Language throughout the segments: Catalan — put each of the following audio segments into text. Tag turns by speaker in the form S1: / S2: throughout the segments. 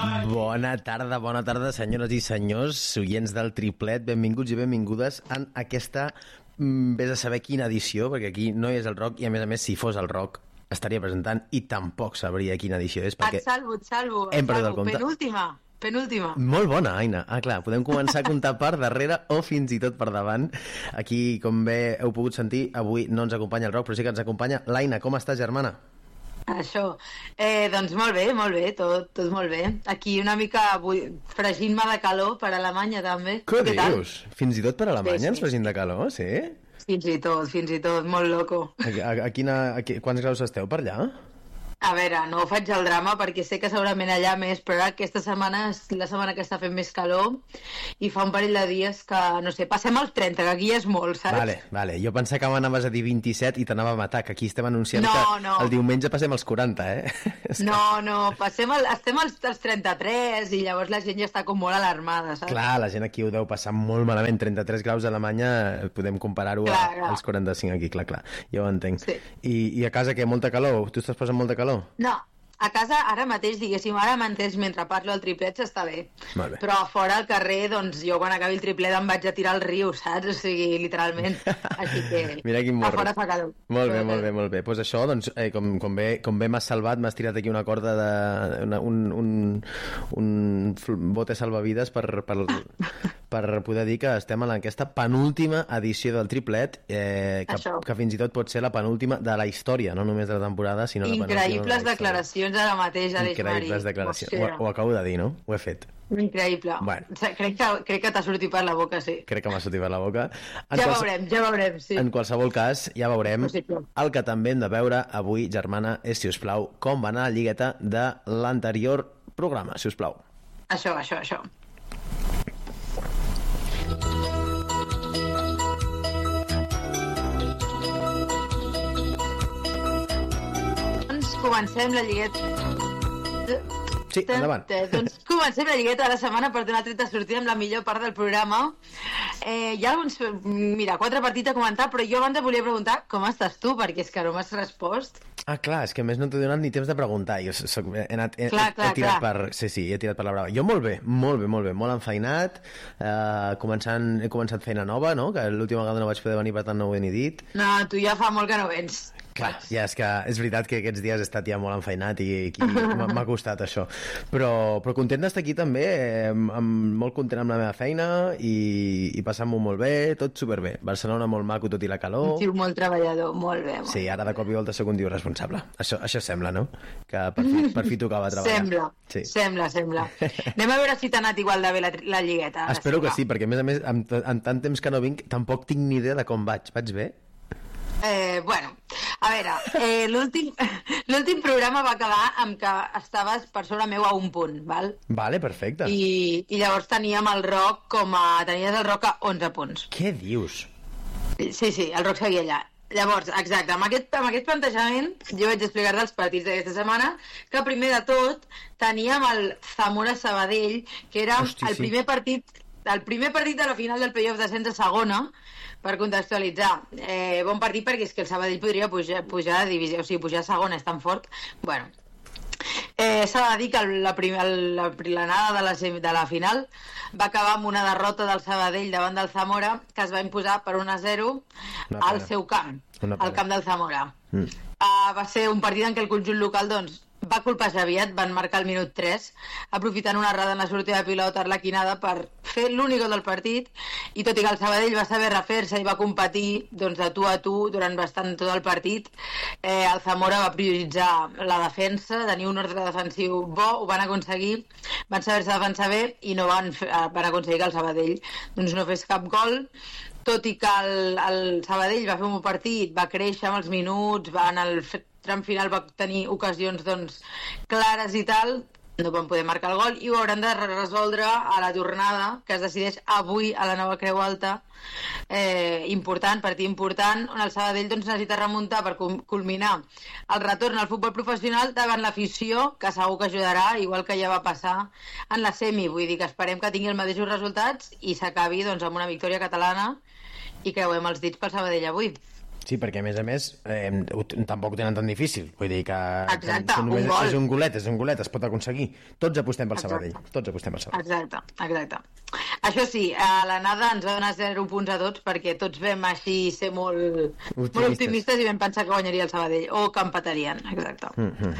S1: Bona tarda, senyores i senyors, oients del Triplet, benvinguts i benvingudes en aquesta, vés a saber quina edició, perquè aquí no és el rock i a més, si fos el rock estaria presentant i tampoc sabria quina edició és, perquè
S2: et salvo,
S1: hem perdut el compte.
S2: Penúltima.
S1: Molt bona, Aina. Clar, podem començar a comptar per darrere o fins i tot per davant. Aquí, com bé heu pogut sentir, avui no ens acompanya el rock, però sí que ens acompanya l'Aina. Com estàs, germana?
S2: Això, doncs molt bé, tot molt bé. Aquí una mica fregint-me de calor per Alemanya també.
S1: Què dius? Fins i tot per Alemanya ens fregint de calor, sí?
S2: Fins i tot, molt loco.
S1: Quants graus esteu per allà?
S2: A veure, no faig el drama perquè sé que segurament allà més, però aquesta setmana és la setmana que està fent més calor i fa un parell de dies que, no sé, passem als 30, que aquí és molt, saps?
S1: Vale. Jo pensava que m'anaves a dir 27 i t'anava a matar, que aquí estem anunciant que el diumenge passem als 40, eh?
S2: No, estem als 33 i llavors la gent ja està com molt alarmada, saps?
S1: Clar, la gent aquí ho deu passar molt malament, 33 graus a Alemanya, podem comparar-ho als 45 aquí, clar, ja ho entenc. Sí. I a casa, què, molta calor? Tu estàs passant molta calor?
S2: No, a casa ara mateix, diguéssim, ara m'entens mentre parlo el triplet s'està bé. Però a fora al carrer, doncs jo quan acabi el triplet em vaig a tirar al riu, saps? O sigui, literalment. Així que
S1: mira quin morro.
S2: A fora fa calor.
S1: Molt bé. Pues això, doncs, com bé m'has salvat, m'has tirat aquí una corda de... un bote salvavides per poder dir que estem en aquesta penúltima edició del triplet, que fins i tot pot ser la penúltima de la història, no només de la temporada, sinó la penúltima de la història.
S2: Increïbles declaracions ara mateix, Aleix Marí.
S1: Increïbles declaracions. Ho acabo de dir, no? Ho he fet.
S2: Increïble.
S1: Bueno.
S2: Crec que t'ha sortit per la boca, sí.
S1: Crec que m'ha sortit per la boca.
S2: Ja veurem, sí.
S1: En qualsevol cas, ja veurem. El que també hem de veure avui, germana, és, si us plau, com va anar la lligueta de l'anterior programa, si us plau.
S2: Això. Comencem la lligueta.
S1: Sí, endavant.
S2: Doncs comencem la lligueta de la setmana per donar tret de sortida amb la millor part del programa. Hi ha alguns... Mira, 4 partits a comentar, però jo abans volia preguntar com estàs tu, perquè és que no m'has respost.
S1: Clar, és que a més no t'he donat ni temps de preguntar. Jo he tirat per la brava. Jo molt bé, molt enfeinat. He començat feina nova, no? Que l'última vegada no vaig poder venir, per tant no ho he ni dit.
S2: No, tu ja fa molt que no vens.
S1: Clar, ja és veritat que aquests dies he estat ja molt enfeinat i m'ha costat això, però content d'estar aquí també, molt content amb la meva feina i passant-m'ho molt bé, tot superbé. Barcelona molt maco, tot i la calor.
S2: Un tio molt treballador, molt bé.
S1: Sí, ara de cop i volta soc un tio responsable. Això sembla, no? Que per fi tocava treballar.
S2: Sembla. Anem a veure si t'ha anat igual de bé la lligueta.
S1: Espero que sí, perquè a més, en tant temps que no vinc, tampoc tinc ni idea de com vaig. Vaig bé?
S2: Bueno, a veure, l'últim programa va acabar amb que estaves per sobre meu a un punt, val?
S1: Vale, perfecte.
S2: I llavors tenies el rock a 11 punts.
S1: Què dius?
S2: Sí, el rock seguia allà. Llavors, exacte, amb aquest plantejament jo vaig explicar-te els partits d'aquesta setmana, que primer de tot teníem el Zamora-Sabadell, que era el primer partit de la final del playoff d'ascens a segona, per contextualitzar. Bon partit perquè és que el Sabadell podria pujar a divisió, o sigui, pujar a segona, és tan fort. Bueno, s'ha de dir que l'anada de la final va acabar amb una derrota del Sabadell davant del Zamora, que es va imposar per 1-0 al seu camp, al camp del Zamora. Va ser un partit en què el conjunt local, doncs, va colpejar aviat, van marcar el minut 3, aprofitant una errada en la sortida de pilota arlequinada per fer l'únic gol del partit, i tot i que el Sabadell va saber refer-se i va competir doncs, de tu a tu durant bastant tot el partit, el Zamora va prioritzar la defensa, tenir un ordre defensiu bo, ho van aconseguir, van saber-se defensar bé i no van aconseguir que el Sabadell doncs, no fes cap gol. Tot i que el Sabadell va fer un bon partit, va créixer amb els minuts, en el tram final va tenir ocasions doncs, clares i tal, no van poder marcar el gol i ho hauran de resoldre a la tornada, que es decideix avui a la Nova Creu Alta. Partit important, on el Sabadell doncs, necessita remuntar per culminar el retorn al futbol professional davant l'afició, que segur que ajudarà, igual que ja va passar en la semi. Vull dir que esperem que tingui els mateixos resultats i s'acabi doncs, amb una victòria catalana, i creuem els dits pel Sabadell avui.
S1: Sí, perquè a més tampoc ho tenen tan difícil. Vull dir que
S2: exacte,
S1: només
S2: un gol.
S1: és un golet, es pot aconseguir. Tots apostem pel Sabadell.
S2: Exacte. Això sí, a l'anada ens va donar 0 punts a tots perquè tots vam així ser molt optimistes i vam pensar que guanyaria el Sabadell o que empatarien, exacte.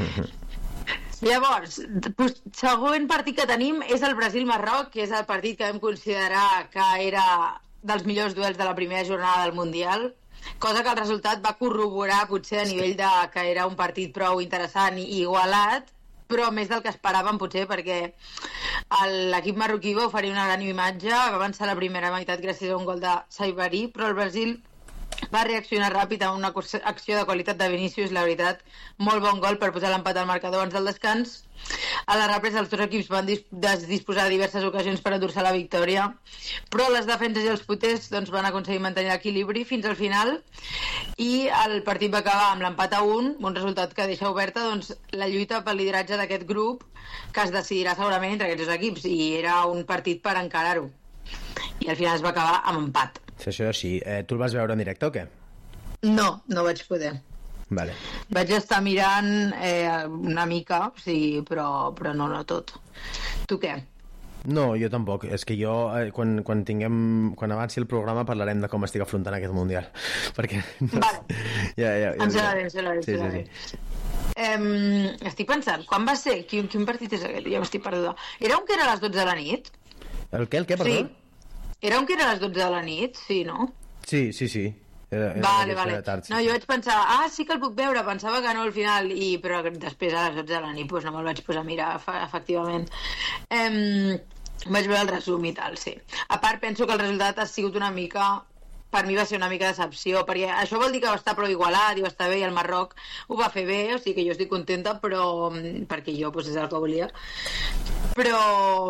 S2: Llavors, següent partit que tenim és el Brasil-Marroc, que és el partit que vam considerar que era dels millors duels de la primera jornada del Mundial, cosa que el resultat va corroborar potser a nivell de que era un partit prou interessant i igualat, però més del que esperàvem potser, perquè l'equip marroquí va oferir una gran imatge, va avançar la primera meitat gràcies a un gol de Saibari, però el Brasil va reaccionar ràpid a una acció de qualitat de Vinícius, la veritat, molt bon gol per posar l'empat al marcador abans del descans. A la represa els dos equips van disposar de diverses ocasions per endur-se la victòria, però les defenses i els porters van aconseguir mantenir l'equilibri fins al final i el partit va acabar amb l'empat a 1, un resultat que deixa oberta la lluita pel lideratge d'aquest grup, que es decidirà segurament entre aquests dos equips, i era un partit per encarar-ho. I al final es va acabar amb empat.
S1: Sí, això sí. Tu el vas veure en directe o què?
S2: No vaig poder.
S1: Vale.
S2: Vaig estar mirant una mica, sí, però no tot. Tu què?
S1: No, jo tampoc. És que jo, quan avanci el programa, parlarem de com estic afrontant aquest Mundial. Perquè...
S2: Vale.
S1: Ja,
S2: em sembla bé. Sí. Estic pensant, quan va ser? Quin partit és aquest? Ja m'estic perduda. Era un que era a les 12 de la nit?
S1: El què, perdó?
S2: Sí. Era un que era a les 12 de la nit, sí, no?
S1: Sí. Era
S2: vale.
S1: tard, sí.
S2: No, jo vaig pensar, sí que el puc veure, pensava que no al final, però després a les 12 de la nit no me'l vaig posar a mirar, efectivament. Vaig veure el resum i tal, sí. A part, penso que el resultat ha sigut una mica... Per mi va ser una mica decepció, perquè això vol dir que va estar prou igualat i va estar bé, i el Marroc ho va fer bé, o sigui que jo estic contenta, però perquè jo és el que volia. Però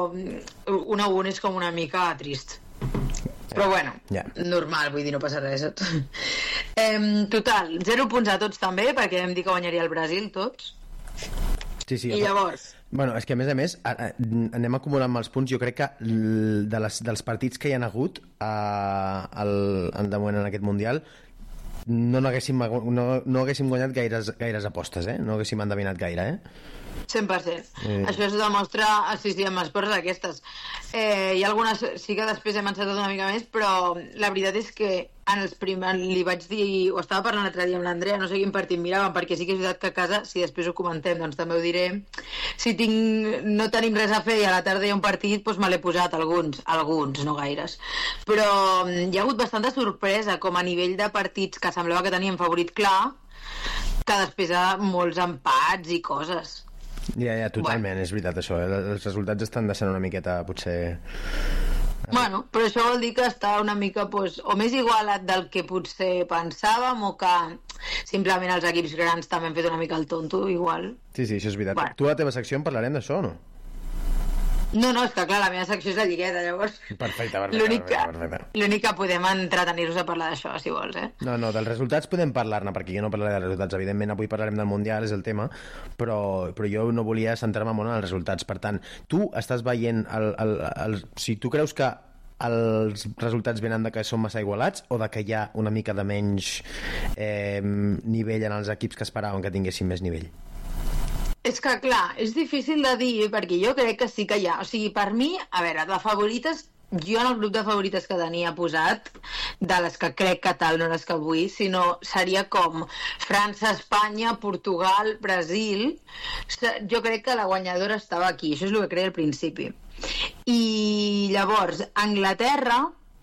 S2: 1-1 és com una mica trist. Però bueno, normal, vull dir, no passa res. Total, 0 punts a tots també, perquè vam dir que guanyaria el Brasil tots.
S1: Sí,
S2: i llavors...
S1: Bueno, és que a més anem acumulant els punts. Jo crec que dels partits que hi ha hagut de moment en aquest Mundial no haguéssim guanyat gaires apostes, no haguéssim endevinat gaire,
S2: 100%. Això es demostra amb esports d'aquestes. Hi ha algunes, sí que després hem encetat una mica més, però la veritat és que li vaig dir, ho estava parlant l'altre dia amb l'Andrea, no sé quin partit miràvem, perquè sí que és veritat que a casa, si després ho comentem, doncs també ho diré, si no tenim res a fer i a la tarda hi ha un partit, doncs me l'he posat alguns, no gaires, però hi ha hagut bastanta sorpresa, com a nivell de partits que semblava que tenien favorit clar, que després hi ha molts empats i coses.
S1: Ja, totalment, és veritat això, els resultats estan deixant una miqueta, potser...
S2: Bueno, però això vol dir que està una mica o més igualat del que potser pensàvem, o que simplement els equips grans també han fet una mica el tonto, igual.
S1: Sí, això és veritat. Tu a la teva secció en parlarem d'això o no?
S2: No, és que clar, la meva secció és la lligueta, llavors...
S1: Perfecte.
S2: L'únic que podem entretenir-nos a parlar d'això, si vols,
S1: No, dels resultats podem parlar-ne, perquè jo no parlaré dels resultats. Evidentment, avui parlarem del Mundial, és el tema, però jo no volia centrar-me molt en els resultats. Per tant, tu estàs veient... Si tu creus que els resultats venen de que són massa igualats o de que hi ha una mica de menys nivell en els equips que esperaven que tinguessin més nivell?
S2: És que, clar, és difícil de dir, perquè jo crec que sí que hi ha. O sigui, per mi, a veure, de favorites, jo en el grup de favorites que tenia posat, de les que crec que tal, no les que vull, sinó seria com França, Espanya, Portugal, Brasil. Jo crec que la guanyadora estava aquí, això és el que creia al principi. I llavors, Anglaterra...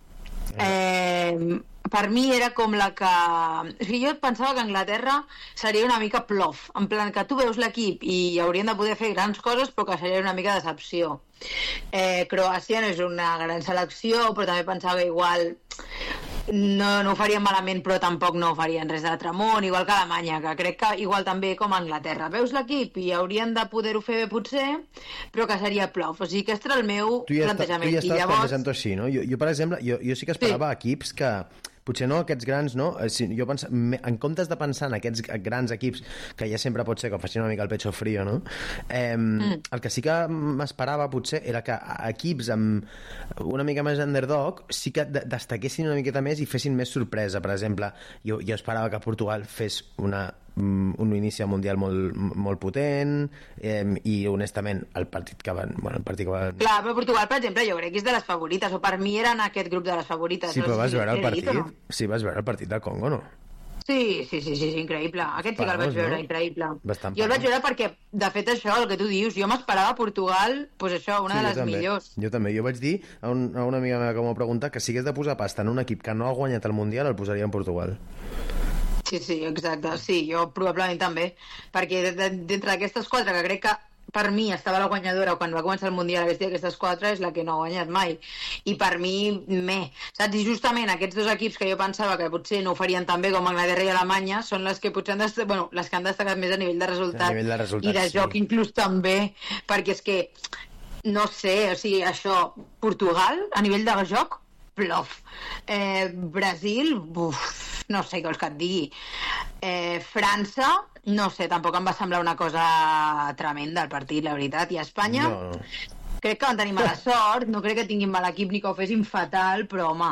S2: per mi era com la que... O sigui, jo pensava que Anglaterra seria una mica plof, en plan que tu veus l'equip i haurien de poder fer grans coses, però que seria una mica decepció. Croàcia no és una gran selecció, però també pensava que igual no ho farien malament, però tampoc no ho farien res de l'altre món, igual que Alemanya, que crec que igual també com Anglaterra. Veus l'equip i haurien de poder-ho fer bé potser, però que seria plof. O sigui, aquest era el meu plantejament.
S1: Tu ja estàs plantejant-ho així, no? Jo, per exemple, jo sí que esperava equips que... potser no aquests grans, no? Jo en comptes de pensar en aquests grans equips, que ja sempre pot ser que facin una mica el pecho frío, no? El que sí que m'esperava, potser, era que equips amb una mica més underdog sí que destaquessin una miqueta més i fessin més sorpresa. Per exemple, jo esperava que Portugal fes un inici al Mundial molt potent i honestament el partit que van...
S2: Clar, però Portugal, per exemple, jo crec que és de les favorites, o per mi era en aquest grup de les favorites.
S1: Sí, però vas veure el partit? Sí, vas veure el partit del Congo, no?
S2: Sí, increïble. Aquest sí que el vaig veure, increïble. Jo el vaig veure perquè, de fet, això, el que tu dius, jo m'esperava a Portugal, doncs això, una de les millors.
S1: Jo també. Jo vaig dir a una amiga meva que m'ho pregunta que si hagués de posar pasta en un equip que no ha guanyat el Mundial, el posaria en Portugal.
S2: Sí, exacte. Sí, jo probablement també. Perquè d'entre d'aquestes quatre, que crec que per mi estava la guanyadora quan va començar el Mundial, aquestes quatre és la que no ha guanyat mai. I per mi, saps? I justament aquests dos equips que jo pensava que potser no ho farien tan bé com Anglaterra i Alemanya són les que potser les que han destacat més a nivell de resultat, i de joc inclús també, perquè és que no sé, o sigui, això, Portugal, a nivell de joc, plof. Brasil, no sé què vols que et digui. França, no sé, tampoc em va semblar una cosa tremenda el partit, la veritat. I a Espanya, crec que van tenir mala sort, no crec que tinguin mal equip ni que ho fessin fatal, però home,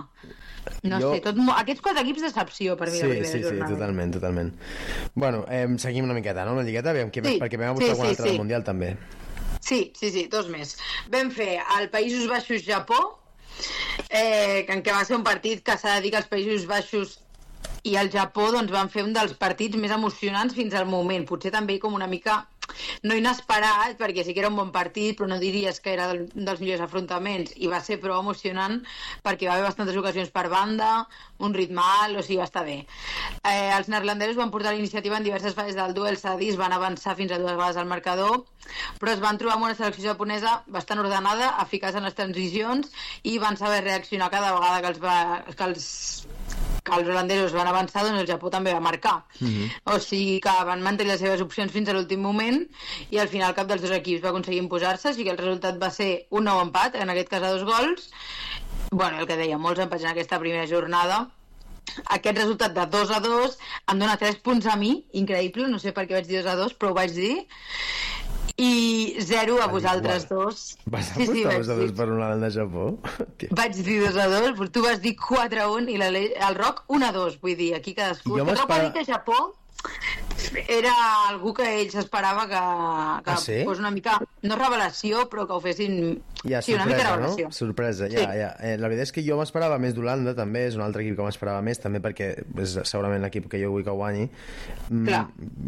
S2: aquests quatre equips decepció per mi la primera jornada. Sí,
S1: totalment. Bueno, seguim una miqueta, no? Una lligueta, perquè vam buscar alguna altra del Mundial també.
S2: Sí, dos més. Vam fer el Països Baixos-Japó, en què va ser un partit que s'ha de dir que els Països Baixos i el Japó doncs, van fer un dels partits més emocionants fins al moment, potser també com una mica no inesperat, perquè sí que era un bon partit, però no diries que era un dels millors afrontaments, i va ser prou emocionant perquè va haver bastantes ocasions per banda, un ritme alt, o sigui, va estar bé. Els neerlandesos van portar la iniciativa en diverses fases del duel, s'ha de dir, van avançar fins a 2 vegades al marcador, però es van trobar amb una selecció japonesa bastant ordenada, eficaç en les transicions, i van saber reaccionar cada vegada que els holandesos van avançar, doncs el Japó també va marcar. O sigui que van mantenir les seves opcions fins a l'últim moment, i al final cap dels dos equips va aconseguir imposar-se, així que el resultat va ser un nou empat, en aquest cas a 2 gols. Bueno, el que deia, molts empats en aquesta primera jornada. Aquest resultat de 2-2 em dona 3 punts a mi, increïble, no sé per què vaig dir 2-2, però ho vaig dir, i 0 a vosaltres dos.
S1: Vas apostar 2-2 per Holanda-Japó?
S2: Vaig dir 2-2, però tu vas dir 4-1 i el Roc 1-2, vull dir, aquí cadascú. El Roc va dir que Japó era algú que ell s'esperava que fos una mica, no revelació, però que ho fessin una mica revelació.
S1: No? Sorpresa, ja. La veritat és que jo m'esperava més d'Holanda, també, és un altre equip que m'esperava més, també perquè és segurament l'equip que jo vull que guanyi.
S2: Clar.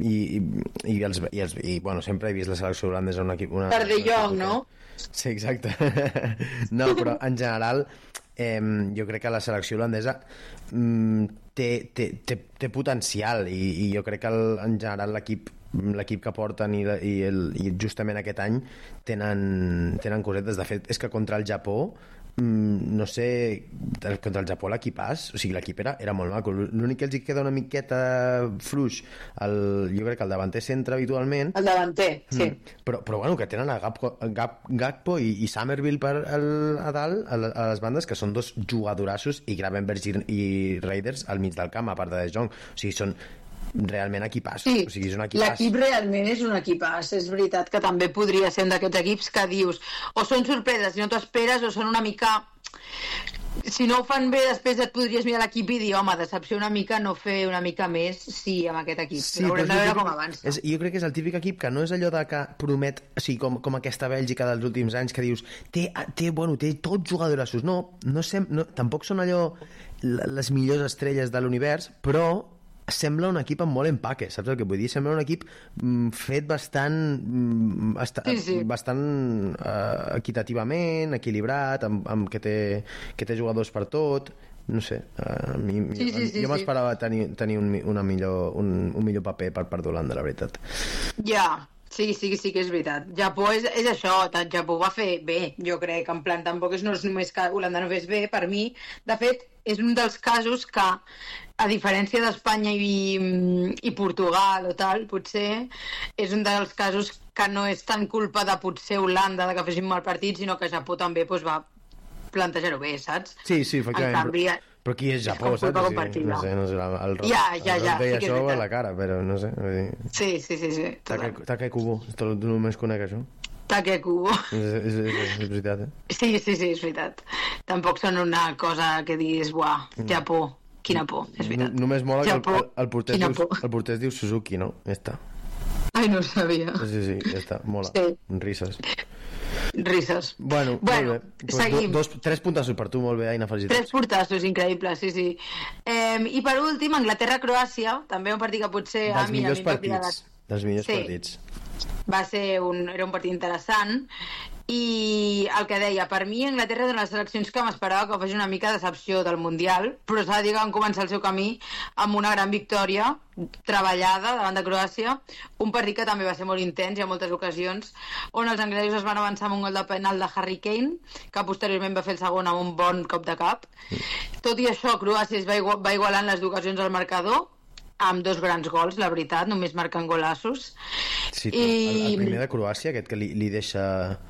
S1: I bueno, sempre he vist la selecció holandesa un equip...
S2: Per De Jong, no?
S1: Sí, exacte. No, però en general jo crec que la selecció holandesa té potencial i jo crec que en general l'equip que porten i justament aquest any tenen cosetes. De fet, és que contra el Japó no sé, contra el Japó l'equipàs, o sigui, l'equip era molt maco. L'únic que els queda una miqueta fluix, jo crec que el davanter centre habitualment.
S2: El davanter, sí.
S1: Però bueno, que tenen a Gakpo i Somerville a dalt, a les bandes, que són 2 jugadorassos, i Gravenberch i Raiders al mig del camp, a part de De Jong. O sigui, són realment equipàs.
S2: Sí,
S1: o sigui, és un equipàs.
S2: L'equip realment és un equipàs. És veritat que també podria ser un d'aquests equips que dius o són sorpreses si no t'ho esperes, o són una mica... Si no ho fan bé, després et podries mirar l'equip i dir, home, decepció una mica, no fer una mica més, sí, amb aquest equip.
S1: Sí,
S2: haurem de veure com avança.
S1: Jo crec que és el típic equip que no és allò de que promet, o sigui, com aquesta Bèlgica dels últims anys, que dius, té tots jugadorassos. No, tampoc són allò les millors estrelles de l'univers, però sembla un equip amb molt empaque, saps el que vull dir? Sembla un equip fet bastant equitativament, equilibrat, amb que té jugadors per tot. No sé, jo m'esperava tenir un millor paper per part d'Holanda, la veritat.
S2: Ja, sí que és veritat. Japó és això, Japó va fer bé, jo crec, en plan, tampoc no és només que Holanda no fes bé, per mi, de fet, és un dels casos que, a diferència d'Espanya i Portugal o tal, potser, és un dels casos que no és tan culpa de potser Holanda de que fessin mal partit, sinó que Japó també va plantejar-ho bé, saps?
S1: Sí, efectivament.
S2: En canvi,
S1: Però qui és Japó,
S2: És com
S1: saps?
S2: culpa compartida.
S1: No sé, el Roc,
S2: Ja,
S1: el Roc
S2: sí
S1: deia
S2: que és
S1: això a
S2: veritat.
S1: la cara, però no sé. Vull dir...
S2: Sí.
S1: Take Kubo, només conec això.
S2: Take Kubo.
S1: És veritat,
S2: Sí, és veritat. Tampoc són una cosa que diguis, buah, Japó, quina por, és veritat.
S1: Només mola que
S2: Japó,
S1: el porter es diu Suzuki, no? Ja està.
S2: Ai, no ho sabia.
S1: Sí, ja està, mola.
S2: Sí.
S1: Risses.
S2: Risses.
S1: Bueno, molt bé. Pues
S2: seguim.
S1: 3 puntassos per tu, molt bé, Aina, felicitats.
S2: 3 portassos, increïble, sí. I per últim, Anglaterra-Croàcia, també un partit que potser
S1: Dels millors partits.
S2: Era un partit interessant, i el que deia, per mi Anglaterra de les seleccions que m'esperava que fos una mica decepció del Mundial, però s'ha de dir que van començar el seu camí amb una gran victòria treballada davant de Croàcia, un partit que també va ser molt intens i en moltes ocasions, on els anglesos es van avançar amb un gol de penal de Harry Kane, que posteriorment va fer el segon amb un bon cop de cap. Tot i això, Croàcia es va igualant les dues ocasions al marcador, amb 2 grans gols, la veritat, només marcant golassos.
S1: Sí, el primer de Croàcia, aquest que li deixa...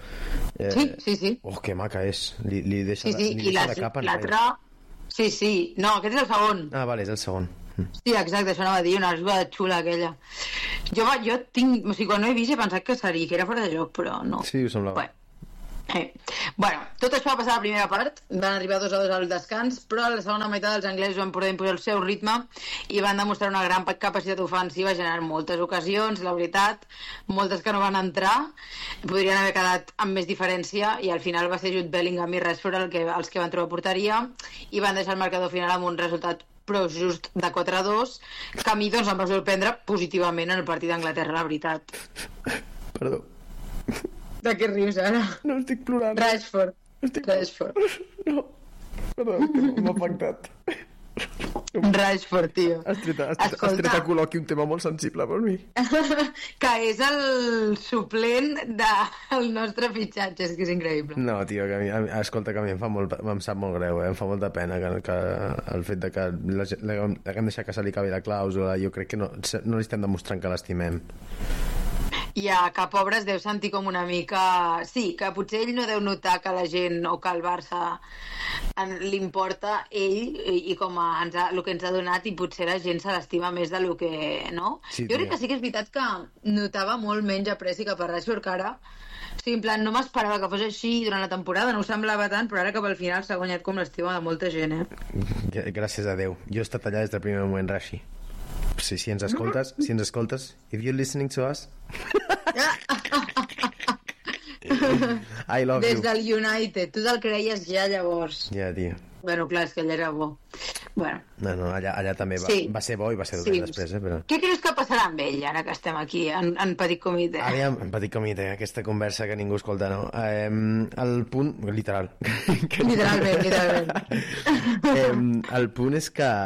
S2: Sí.
S1: Oh, que maca és. Li deixa
S2: I
S1: la capa
S2: l'altre... Sí. No, aquest és el segon.
S1: Ah, vale, és el segon.
S2: Sí, exacte, això anava a dir, una jugada xula aquella. Jo tinc... O sigui, quan no he vist he pensat que era fora de joc, però no.
S1: Sí, ho semblava.
S2: Bueno, tot això va passar a la primera part, van arribar 2-2 al descans, però a la segona meitat els anglesos van poder imposar el seu ritme i van demostrar una gran capacitat ofensiva, generant moltes ocasions, la veritat, moltes que no van entrar, podrien haver quedat amb més diferència, i al final va ser Jude Bellingham i Rashford els que van trobar porteria, i van deixar el marcador final amb un resultat però just de 4-2, que a mi doncs em va sorprendre positivament en el partit d'Anglaterra, la veritat.
S1: Perdó.
S2: De què rius ara?
S1: No, estic plorant.
S2: Rashford.
S1: No, perdó, m'ha afectat.
S2: Rashford, tio.
S1: Has tret a col·loqui un tema molt sensible per mi.
S2: Que és el suplent del nostre fitxatge, és que és increïble.
S1: No, tio, escolta, que a mi em sap molt greu, em fa molta pena que el fet de que l'haguem deixat que se li acabi la clàusula, jo crec que no li estem demostrant que l'estimem.
S2: Ja, que pobre es deu sentir com una mica... Sí, que potser ell no deu notar que la gent o que el Barça l'importa ell i com el que ens ha donat, i potser la gent se l'estima més del que... no?
S1: Sí,
S2: jo crec que sí que és veritat que notava molt menys apreci cap a Rashford, que ara... O sigui, en plan, no m'esperava que fos així durant la temporada, no ho semblava tant, però ara cap al final s'ha guanyat com l'estima de molta gent,
S1: Gràcies a Déu. Jo he estat allà des del primer moment, Rashi. Si ens escoltes, if you're listening to us, I love
S2: des
S1: you.
S2: del United, tu te'l creies ja llavors.
S1: Ja, tio.
S2: Bueno, clar, és que ell era bo. Bueno.
S1: No, allà també va ser bo i va ser dolent després, però...
S2: Què creus que passarà amb ell, ara que estem aquí, en petit comitè?
S1: Aviam, en petit comitè, aquesta conversa que ningú escolta, no? El punt... Literal.
S2: Literalment.
S1: El punt és que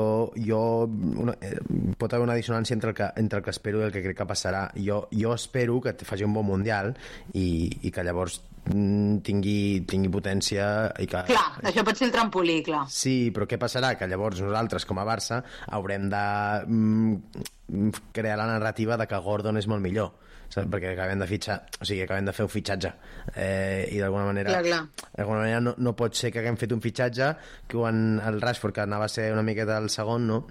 S1: pot haver una dissonància entre el que espero i el que crec que passarà. Jo espero que faci un bon Mundial i que llavors tingui potència i que...
S2: Clar, això pot ser el trampolí, clar.
S1: Sí, però què passarà? Que llavors nosaltres, com a Barça, haurem de crear la narrativa de que Gordon és molt millor, saps? Perquè acabem de fer un fitxatge i d'alguna manera no pot ser que haguem fet un fitxatge que quan el Rashford, que anava a ser una miqueta el segon, no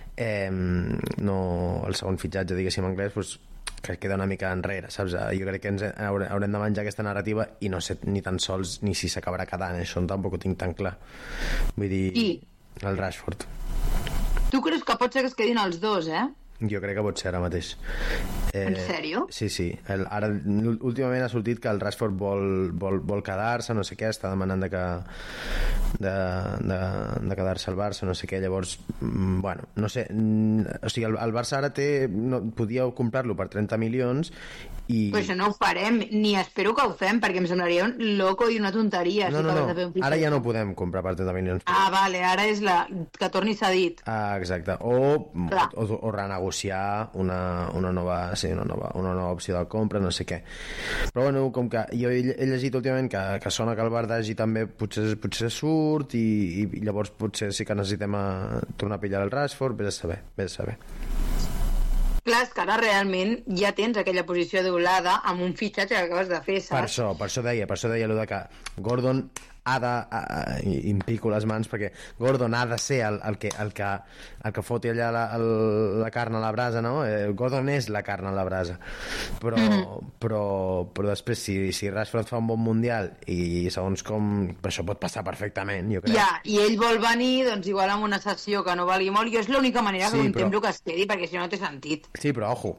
S1: el segon fitxatge, diguéssim, anglès, doncs que queda una mica enrere, saps? Jo crec que haurem de menjar aquesta narrativa i no sé ni tan sols ni si s'acabarà quedant, això tampoc ho tinc tan clar. Vull dir, el Rashford.
S2: Tu creus que pot ser que es quedin els dos,
S1: Jo crec que pot ser ara mateix.
S2: En sèrio?
S1: Sí. Ara, últimament ha sortit que el Rashford vol quedar-se, no sé què, està demanant de quedar-se al Barça, no sé què, llavors, bueno, no sé, o sigui, el Barça ara podia comprar-lo per 30 milions i...
S2: Però això no ho farem, ni espero que ho fem, perquè em semblaria un loco i una tonteria.
S1: No, ara ja no podem comprar per 30 milions.
S2: Ah, vale, ara és que torni cedit.
S1: Ah, exacte, o renegociar una nova opció de compra, no sé què. Però bueno, com que jo he llegit últimament que sona que el Bardagi també potser surt i llavors potser sí que necessitem tornar a pillar el Rashford, vés a saber.
S2: Clar, és que ara realment ja tens aquella posició doblada amb un fitxatge que acabes de fer, saps?
S1: Per això deia allò de que Gordon implico les mans perquè Gordon ha de ser el que foti allà la carn a la brasa, no? Gordon és la carn a la brasa, però després si Rashford fa un bon mundial i segons com, això pot passar perfectament, jo crec.
S2: I ell vol venir, doncs igual amb una sessió que no valgui molt, jo és l'única manera que contemplo que es quedi, perquè si no té sentit.
S1: Sí, però ojo,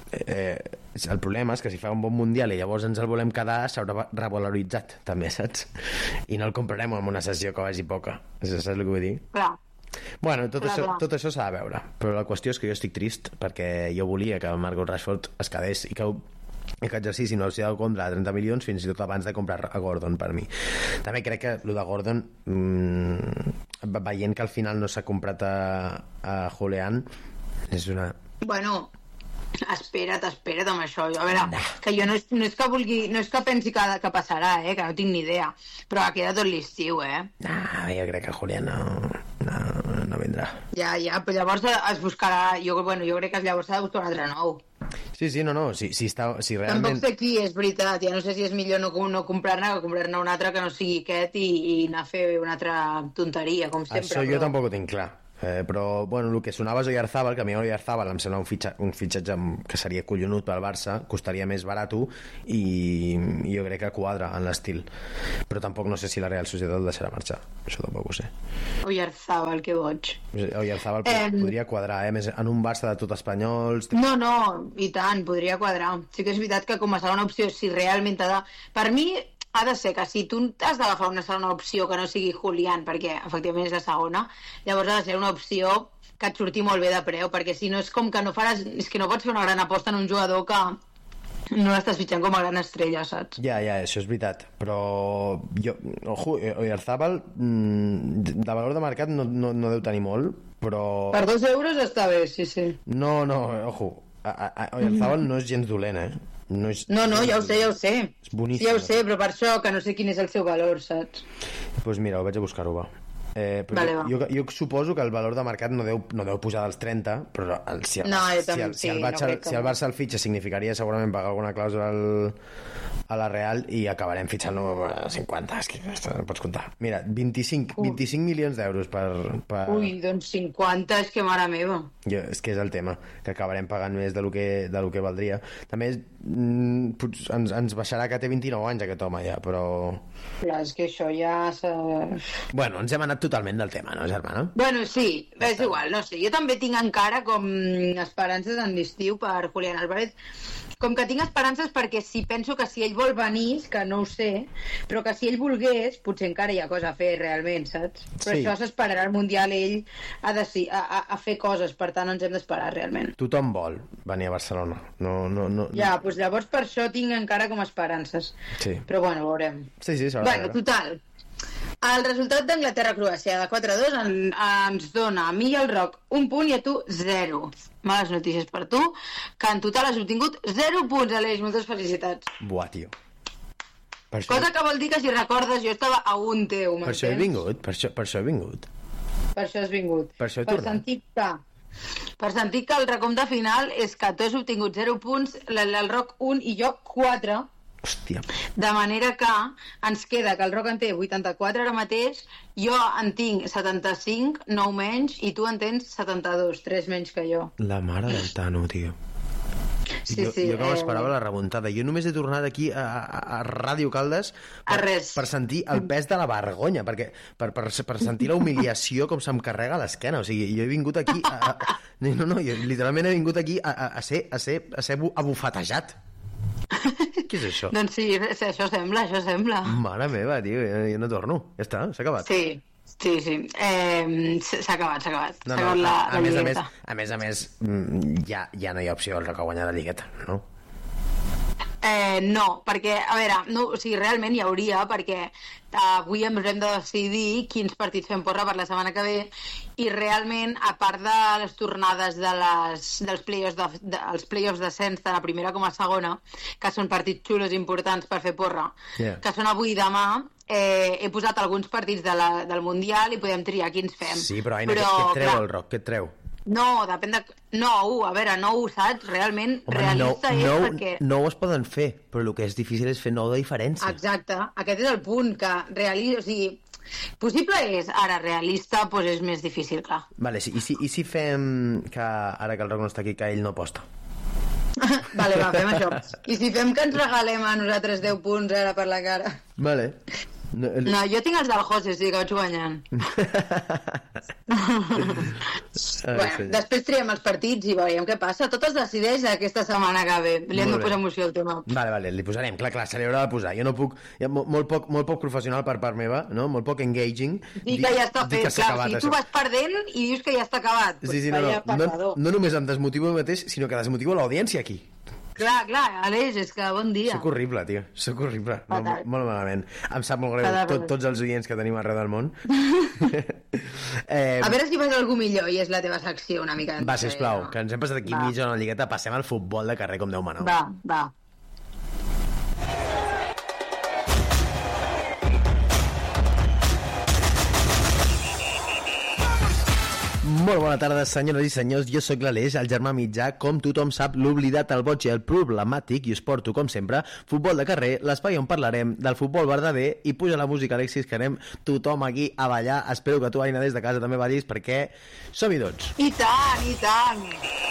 S1: el problema és que si fa un bon mundial i llavors ens el volem quedar, s'haurà revaloritzat també, saps? I no el comprarem amb una sessió que vagi poca, saps el que vull dir?
S2: Clar.
S1: Bueno, tot això s'ha de veure, però la qüestió és que jo estic trist perquè jo volia que Marcus Rashford es quedés i que exercici no els ha de comprar 30 milions fins i tot abans de comprar a Gordon, per mi. També crec que el de Gordon, veient que al final no s'ha comprat a Julián, és una...
S2: Bueno, espera't amb això. A veure, que jo no és que vulgui, no és que pensi que passarà, que no tinc ni idea, però ha quedat tot l'estiu,
S1: jo crec que Julián no vindrà.
S2: Ja, però llavors es buscarà, jo crec que llavors s'ha de buscar un altre nou.
S1: Sí, no, si realment...
S2: Tampoc sé qui, és veritat, ja no sé si és millor no comprar-ne que comprar-ne un altre que no sigui aquest i anar a fer una altra tonteria, com sempre.
S1: Això jo tampoc ho tinc clar. Però, bueno, el que sonava és Oyarzabal, que a mi Oyarzabal em sembla un fitxatge que seria collonut pel Barça, costaria més barat i jo crec que quadra en l'estil, però tampoc no sé si la Real Societat el deixarà marxar, això tampoc ho sé.
S2: Oyarzabal, que boig.
S1: Oyarzabal podria quadrar, més en un Barça de tot espanyols...
S2: No, i tant, podria quadrar. Sí que és veritat que com a segona opció, si realment ha de... Per mi ha de ser que si tu has d'agafar una segona opció que no sigui Julián, perquè efectivament és la segona, llavors ha de ser una opció que et surti molt bé de preu, perquè si no és com que no faràs... És que no pots fer una gran aposta en un jugador que no l'estàs fitxant com a gran estrella, saps?
S1: Ja, això és veritat, però ojo, Oyarzabal de valor de mercat no deu tenir molt, però...
S2: Per 2 euros està bé, sí.
S1: No, ojo, Oyarzabal no és gens dolent, No,
S2: ja ho sé.
S1: És boníssim.
S2: Ja ho sé, però per això que no sé quin és el seu valor, saps?
S1: Doncs mira, ho vaig a buscar-ho, va. Però jo suposo que el valor de mercat no deu pujar dels 30, però si el Barça el fitxa significaria segurament pagar alguna clàusula a la Real i acabarem fitxant-lo a 50, és que no pots comptar. Mira, 25 milions d'euros per...
S2: Ui, doncs 50, és que mare meva.
S1: És que és el tema, que acabarem pagant més del que valdria. També ens baixarà que té 29 anys aquest home ja, però...
S2: Clar, és que això ja...
S1: Bueno, ens hem anat totalment del tema, no, germana?
S2: Bueno, sí, és igual, no sé. Jo també tinc encara com esperances en l'estiu per Julián Álvarez. Com que tinc esperances perquè penso que si ell vol venir, que no ho sé, però que si ell volgués, potser encara hi ha cosa a fer realment, saps? Però això s'esperarà al Mundial, ell a fer coses, per tant ens hem d'esperar realment.
S1: Tothom vol venir a Barcelona. No.
S2: Ja, doncs llavors per això tinc encara com esperances.
S1: Sí.
S2: Però bueno, veurem.
S1: Sí, s'haurà de veure.
S2: Total. El resultat d'Anglaterra-Croàcia de 4-2 ens dona a mi i al Roc 1 punt i a tu 0. Males notícies per tu, que en total has obtingut 0 punts, Aleix. Moltes felicitats.
S1: Buah, tio.
S2: Cosa que vol dir que, si recordes, jo estava a un teu, m'entens?
S1: Per això he vingut. Per això has vingut. Per això he tornat.
S2: Per sentir que el recompte final és que tu has obtingut 0 punts, el Roc 1 i jo 4.
S1: Hòstia.
S2: De manera que ens queda que el Roc en té 84 ara mateix, jo en tinc 75, 9 menys, i tu en tens 72, 3 menys que jo.
S1: La mare del Tano, tio.
S2: Sí,
S1: jo que m'esperava la remuntada. Jo només he tornat aquí a Ràdio Caldes per sentir el pes de la vergonya, perquè per sentir la humiliació com se'm carrega a l'esquena. O sigui, jo he vingut aquí jo literalment he vingut aquí a ser abufetejat. Què és això?
S2: Doncs sí, això sembla.
S1: Mare meva, tio, jo no torno. Ja està, s'ha acabat.
S2: Sí. S'ha acabat.
S1: No, a més, ja no hi ha opció al Roc a guanyar la Lligueta, no?
S2: No, perquè, a veure, realment hi hauria, perquè avui ens hem de decidir quins partits fem porra per la setmana que ve, i realment, a part de les tornades dels play-offs d'ascens, tant a primera com a segona, que són partits xulos importants per fer porra, que són avui i demà, he posat alguns partits del Mundial i podem triar quins fem.
S1: Sí, però Aina, què et treu el Roc? Què et treu?
S2: No, depèn de... 9, a veure, 9, saps? Realment, realista és perquè...
S1: 9 es poden fer, però el que és difícil és fer 9 de diferència.
S2: Exacte, aquest és el punt, que realista... O sigui, possible és, ara realista, doncs és més difícil, clar.
S1: Vale, sí. I si fem que, ara que el Roc no està aquí, que ell no aposta?
S2: Vale, va, fem això. I si fem que ens regalem a nosaltres 10 punts ara per la cara?
S1: Vale.
S2: No, jo tinc els del José, sí, que vaig guanyant. Bueno, després triem els partits i veiem què passa. Tot es decideix aquesta setmana que ve. Li hem de posar emoció al tema.
S1: Vale, li posarem. Clar, se li haurà de posar. Jo no puc... Molt poc professional per part meva, no? Molt poc engaging.
S2: Dir que ja està fet, clar. Si tu vas perdent i dius que ja està acabat.
S1: Sí, no només em desmotivo a mi mateix, sinó que desmotivo l'audiència aquí.
S2: Clar, Aleix, és que bon dia.
S1: Soc horrible, tio, soc horrible. Molt malament. Em sap molt greu tots els oients que tenim arreu del món.
S2: A veure si fas algú millor i és la teva secció una mica.
S1: Va, sisplau, que ens hem passat aquí mitja hora a la lligueta, passem al futbol de carrer com Déu mana.
S2: Va.
S1: Molt bona tarda, senyores i senyors. Jo sóc l'Aleix, el germà mitjà, com tothom sap, l'oblidat, el boig i el problemàtic, i us porto, com sempre, futbol de carrer, l'espai on parlarem del futbol verdader, i puja la música, Alexis, que anem tothom aquí a ballar. Espero que tu, Aina, des de casa també ballis, perquè som-hi tots.
S2: I tant!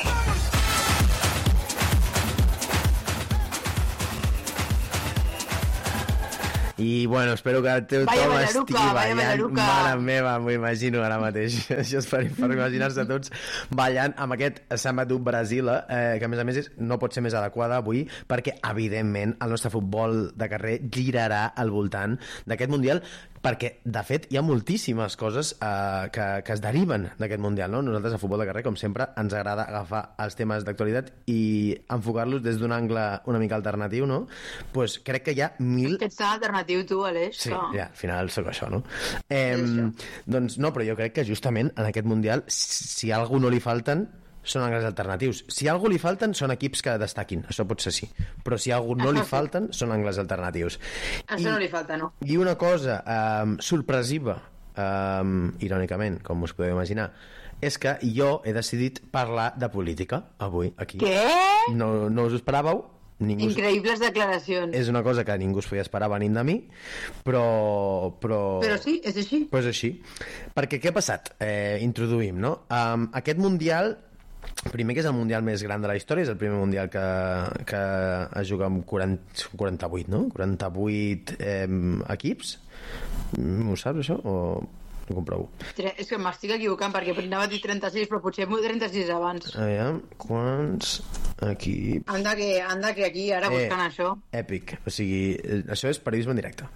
S1: I, bueno, espero que tothom estigui ballant. Mare meva, m'ho imagino ara mateix. Això és per imaginar-se tots ballant amb aquest Samba do Brasil, que a més no pot ser més adequada avui, perquè, evidentment, el nostre futbol de carrer girarà al voltant d'aquest Mundial, perquè, de fet, hi ha moltíssimes coses que es deriven d'aquest Mundial, no? Nosaltres, a Futbol de Carrer, com sempre, ens agrada agafar els temes d'actualitat i enfocar-los des d'un angle una mica alternatiu, no? Pues crec que hi ha
S2: Que ets tan alternatiu, tu, Aleix.
S1: Sí, ja, al final sóc això, no? Doncs no, però jo crec que justament en aquest Mundial, si a algú no li falten, són angles alternatius. Si a algú li falten, són equips que destaquin. Això pot ser sí. Però si a algú no li falten, són angles alternatius.
S2: Això no li falta, no.
S1: I una cosa sorpresiva, irònicament, com us podeu imaginar, és que jo he decidit parlar de política avui, aquí.
S2: Què?
S1: No us ho esperàveu?
S2: Increïbles declaracions.
S1: És una cosa que ningú es podia esperar venint de mi, però
S2: sí, és així.
S1: Però és així. Perquè què ha passat? Introduïm, no? Aquest Mundial, primer, que és el Mundial més gran de la història, és el primer Mundial que es juga amb 48, no? 48 equips. Ho saps, això? O ho comprovo?
S2: És que m'estic equivocant, perquè anava a dir 36, però potser 36 abans.
S1: Aviam, quants equips...
S2: Anda que aquí, ara buscant això.
S1: Èpic, o sigui, això és periodisme en directe.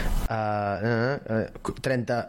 S1: 30...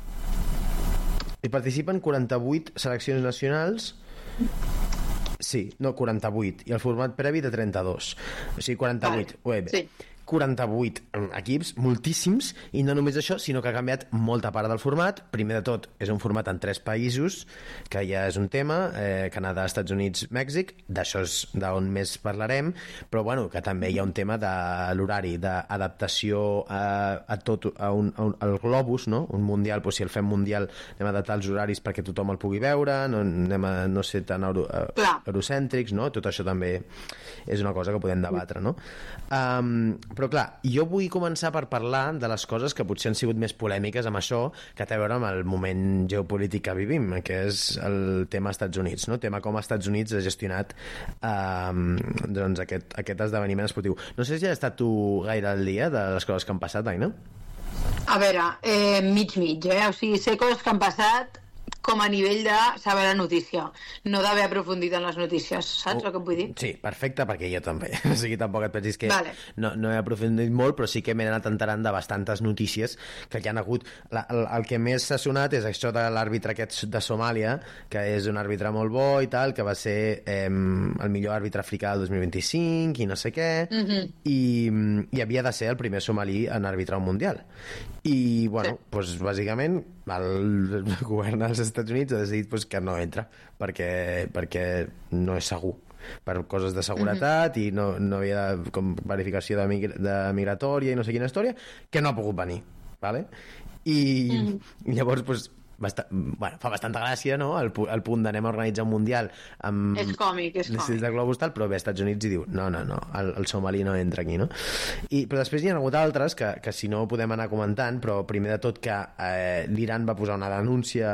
S1: Hi participen 48 seleccions nacionals. Sí, no, 48. I el format previ de 32. O sigui, 48. Vale. Sí. 48 equips, moltíssims, i no només això, sinó que ha canviat molta part del format. Primer de tot, és un format en 3 països, que ja és un tema, Canadà, Estats Units, Mèxic, d'això és d'on més parlarem, però bueno, que també hi ha un tema de l'horari, d'adaptació a tot, al globus, no? Un mundial, doncs si el fem mundial, anem a adaptar els horaris perquè tothom el pugui veure, no anem a no ser tan eurocèntrics, no? Tot això també és una cosa que podem debatre, no? Però clar, jo vull començar per parlar de les coses que potser han sigut més polèmiques amb això, que té a veure amb el moment geopolític que vivim, que és el tema Estats Units, no? El tema com els Estats Units ha gestionat doncs aquest esdeveniment esportiu. No sé si has estat tu gaire al dia de les coses que han passat, Aina?
S2: A veure, mig, o sigui, sé coses que han passat com a nivell de saber la notícia, no d'haver aprofundit en les notícies, saps el que em vull dir?
S1: Sí, perfecte, perquè jo també. O sigui, tampoc et pensis que no he aprofundit molt, però sí que m'he anat enterant de bastantes notícies que ja han hagut. El que més s'ha sonat és això de l'àrbitre aquest de Somàlia, que és un àrbitre molt bo i tal, que va ser el millor àrbitre africà del 2025 i no sé què, i havia de ser el primer somalí en arbitrar un mundial. I, bueno, doncs bàsicament el govern dels Estats Units ha decidit que no entra perquè no és segur, per coses de seguretat i no havia com verificació de migratòria i no sé quina història, que no ha pogut venir, ¿vale? I llavors fa bastanta gràcia, no?, el punt d'anem a organitzar un mundial amb...
S2: És còmic.
S1: De globus tal, però ve als Estats Units i diu no, el somali no entra aquí, no? Però després hi ha hagut altres que si no podem anar comentant, però primer de tot que l'Iran va posar una denúncia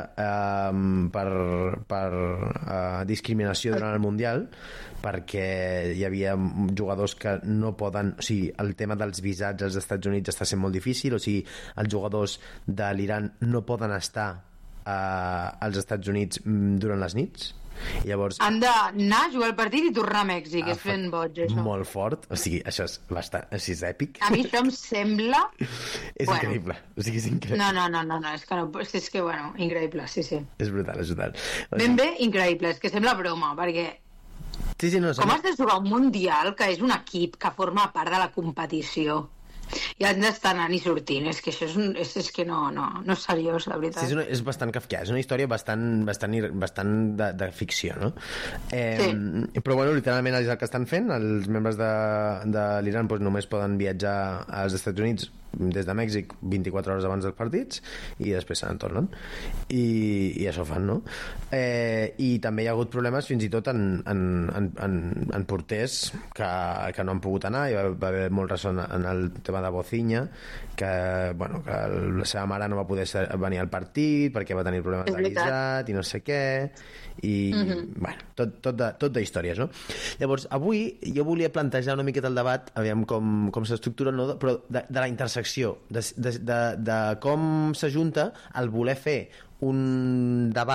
S1: per discriminació durant el Mundial, perquè hi havia jugadors que no poden... O sigui, el tema dels visats als Estats Units està sent molt difícil, o sigui, els jugadors de l'Iran no poden estar als Estats Units durant les nits. I llavors
S2: han d'anar a jugar al partit i tornar a Mèxic, és fent boig, això.
S1: Molt fort, o sigui, això és bastant, així és èpic.
S2: A mi això em sembla...
S1: És increïble, o sigui, és increïble.
S2: No, és que, bueno, increïble, sí.
S1: És brutal.
S2: Ben bé, increïble, és que sembla broma, perquè...
S1: Sí, no,
S2: com has de jugar un mundial que és un equip que forma part de la competició i han d'estar anant i sortint? És que això és que no és seriós, la veritat.
S1: Sí, és bastant kafkià, és una història bastant de ficció, no?
S2: Sí.
S1: Però bueno, literalment és el que estan fent. Els membres de l'Iran només poden viatjar als Estats Units des de Mèxic 24 hores abans dels partits i després se n'en i això fan, no? I també hi ha hagut problemes fins i tot en porters que no han pogut anar. Hi va haver molt ressò en el tema de Bocinya, que la seva mare no va poder venir al partit perquè va tenir problemes de guisat i no sé què, i bueno, tot d'històries, no? Llavors, avui jo volia plantejar una miqueta el debat, aviam com s'estructura, no? Però de la intersecció, de com s'ajunta el voler fer un debat